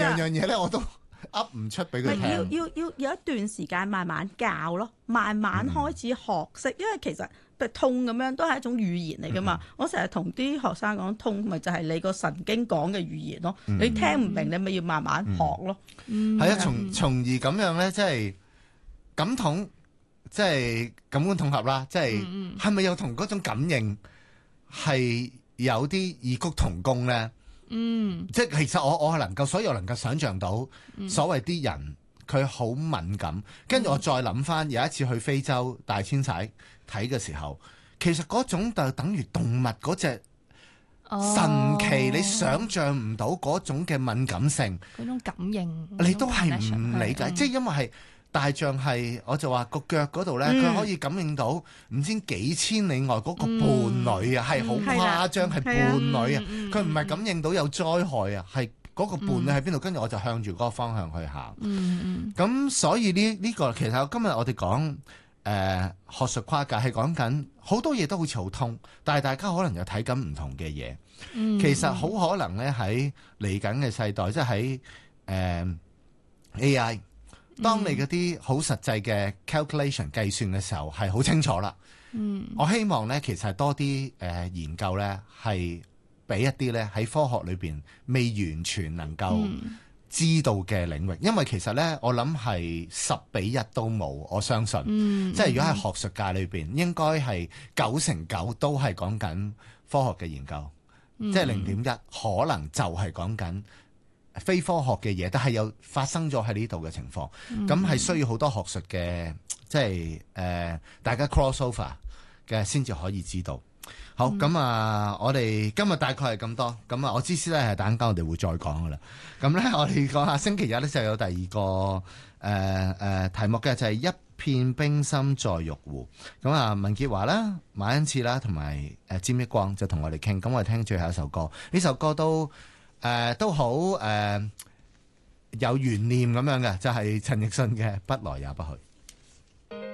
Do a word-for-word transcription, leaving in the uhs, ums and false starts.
樣樣嘢咧我都噏唔出俾佢聽。 要要要有一段時間慢慢教咯，慢慢開始學識，嗯、因為其實譬如痛咁樣都係一種語言嚟噶嘛。嗯、我成日同啲學生講，痛咪就係你個神經講嘅語言咯。嗯、你聽唔明，你咪要慢慢學咯。 係啊、嗯，從從而咁樣咧，即係感統，即係感官統合啦，即係係咪又同嗰種感應係有啲異曲同工咧？嗯，即係其實我我係能夠，所以我能夠想象到所謂啲人佢好敏感，跟住我再諗翻有一次去非洲大遷徙睇嘅時候，其實嗰種就等於動物嗰隻神奇，哦、你想象唔到嗰種嘅敏感性， 嗰種感應， 你都係唔理解，嗯、即係因為係。大象係，我就話個腳嗰度咧，佢、嗯、可以感應到唔知幾千里外嗰個伴侶啊，係好、嗯、誇張，係、嗯、伴侶啊，佢唔係感應到有災害啊，係嗰個伴侶喺邊度，跟住我就向住嗰個方向去行。咁、嗯嗯、所以呢呢、這個其實今日我哋講誒學術跨界係講緊好多嘢都好似好通，但係大家可能又睇緊唔同嘅嘢。嗯、其實好可能咧喺嚟緊嘅世代，即係喺誒 A I。當你嗰啲好實際嘅 calculation 計算嘅時候係好清楚啦。嗯，我希望咧其實多啲誒、呃、研究咧係俾一啲咧喺科學裏邊未完全能夠知道嘅領域，嗯、因為其實咧我諗係十比一都冇，我相信。嗯、即係如果喺學術界裏邊，應該係九成九都係講緊科學嘅研究，嗯、即係零點一可能就係講緊非科學嘅嘢，但係又發生咗喺呢度嘅情況，咁係、嗯、需要好多學術嘅，即係誒、呃、大家 cross over 嘅先至可以知道。好，咁、嗯、啊，我哋今日大概係咁多，咁啊，我知師咧係等間我哋會再講噶啦。咁咧，我哋講下星期日咧就有第二個誒誒、呃呃、題目嘅，就係、是、一片冰心在玉壺。咁啊，文潔華啦、馬恩賜啦，同埋誒詹益光就同我哋傾。咁我哋聽最後一首歌，呢首歌都。誒、呃，都好誒、呃，有懸念咁樣嘅，就係、是、陳奕迅嘅《不來也不去》。